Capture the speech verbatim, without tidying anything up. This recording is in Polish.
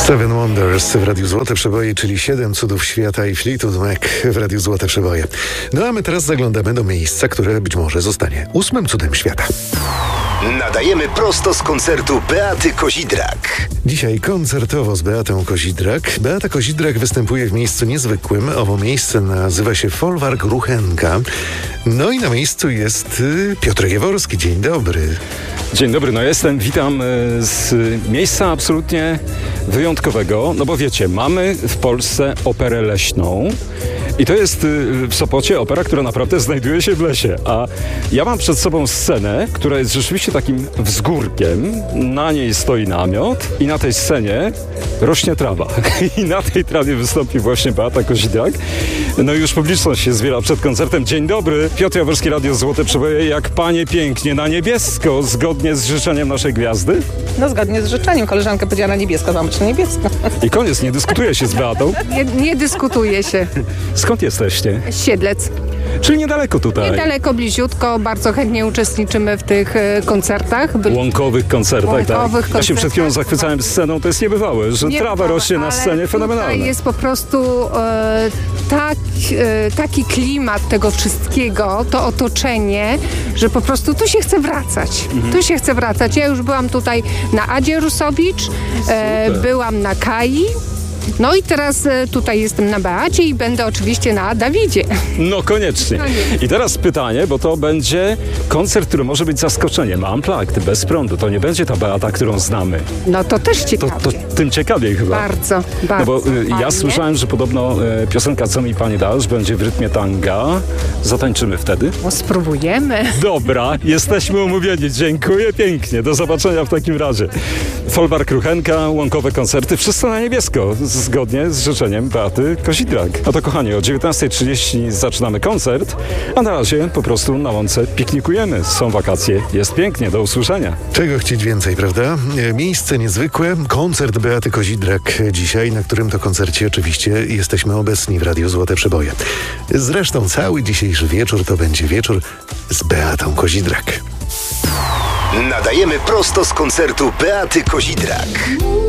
Seven Wonders w Radiu Złote Przeboje, czyli siedem cudów świata i Fleetwood Mac w Radiu Złote Przeboje. No a my teraz zaglądamy do miejsca, które być może zostanie ósmym cudem świata. Nadajemy prosto z koncertu Beaty Kozidrak. Dzisiaj koncertowo z Beatą Kozidrak. Beata Kozidrak występuje w miejscu niezwykłym. Owo miejsce nazywa się Folwark Ruchenka. No i na miejscu jest Piotr Jaworski. Dzień dobry. Dzień dobry, no jestem, witam z miejsca absolutnie wyjątkowego, no bo wiecie, mamy w Polsce operę leśną i to jest w Sopocie opera, która naprawdę znajduje się w lesie, a ja mam przed sobą scenę, która jest rzeczywiście takim wzgórkiem, na niej stoi namiot i na tej scenie rośnie trawa i na tej trawie wystąpi właśnie Beata Kozidrak. No i już publiczność się zbiera przed koncertem. Dzień dobry, Piotr Jaworski, Radio Złote Przeboje, jak panie pięknie, na niebiesko, zgodnie z życzeniem naszej gwiazdy? No zgodnie z życzeniem, koleżanka powiedziała na niebiesko, to ma być na niebiesko. I koniec, nie dyskutuje się z Beatą? Nie, nie dyskutuje się. Skąd jesteście? Siedlec. Czyli niedaleko tutaj. Niedaleko, bliziutko, bardzo chętnie uczestniczymy w tych e, koncertach. Byli... Łąkowych koncertach, Łąkowych tak. Ja się przed chwilą zachwycałem sceną, to jest niebywałe, że Nie trawa bywałe, rośnie na scenie, fenomenalne. Tutaj jest po prostu e, tak, e, taki klimat tego wszystkiego, to otoczenie, że po prostu tu się chce wracać. Mhm. Tu się chce wracać. Ja już byłam tutaj na Adzie Rusowicz, e, byłam na Kai. No i teraz e, tutaj jestem na Beacie i będę oczywiście na Dawidzie. No koniecznie. I teraz pytanie, bo to będzie koncert, który może być zaskoczeniem. Unplugged, bez prądu. To nie będzie ta Beata, którą znamy. No to też To, ciekawie. to tym ciekawiej chyba. Bardzo, bardzo. No bo y, ja fajnie. słyszałem, że podobno y, piosenka Co mi pani dasz będzie w rytmie tanga. Zatańczymy wtedy? No, spróbujemy. Dobra, jesteśmy umówieni. Dziękuję pięknie. Do zobaczenia w takim razie. Folwark Ruchenka, łąkowe koncerty. Wszyscy na niebiesko, zgodnie z życzeniem Beaty Kozidrak. No to kochani, o dziewiętnasta trzydzieści zaczynamy koncert, a na razie po prostu na łące piknikujemy. Są wakacje, jest pięknie. Do usłyszenia. Czego chcieć więcej, prawda? E, Miejsce niezwykłe, koncert Beaty Kozidrak dzisiaj, na którym to koncercie oczywiście jesteśmy obecni w Radiu Złote Przeboje. Zresztą cały dzisiejszy wieczór to będzie wieczór z Beatą Kozidrak. Nadajemy prosto z koncertu Beaty Kozidrak.